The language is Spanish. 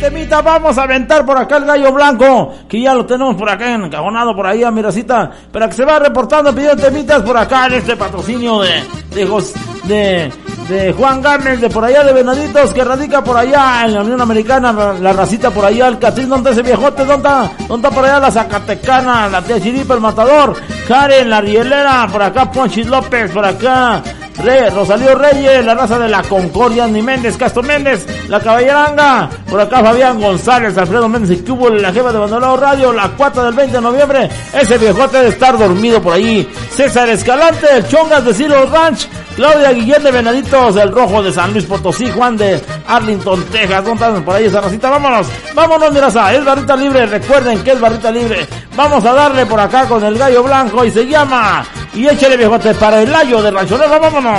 temita vamos a aventar por acá el gallo blanco, que ya lo tenemos por acá encajonado por ahí a mi racita, para que se va reportando pidiendo temitas por acá en este patrocinio de Juan Gámez, de por allá de Venaditos, que radica por allá en la Unión Americana, la racita por allá, el Catrín, ¿dónde ese viejote? ¿Dónde está por allá la Zacatecana, la tía Chiripa, el Matador, Karen, la Rielera, por acá Ponchis López, por acá Rosalío Reyes, la raza de la Concordia, Andy Méndez, Castro Méndez, la Caballeranga, por acá Fabián González, Alfredo Méndez y Cubo, la jefa de Bandolado Radio, la 4 del 20 de noviembre, ese viejote debe estar dormido por ahí, César Escalante, el Chongas de Silo Ranch, Claudia Guillén de Venaditos, el Rojo de San Luis Potosí, Juan de Arlington, Texas, ¿dónde están por ahí esa racita? Vámonos, mi raza, es barrita libre, recuerden que es barrita libre, vamos a darle por acá con el gallo blanco y se llama, y échale viejote para el Layo de Ranchonero, vámonos.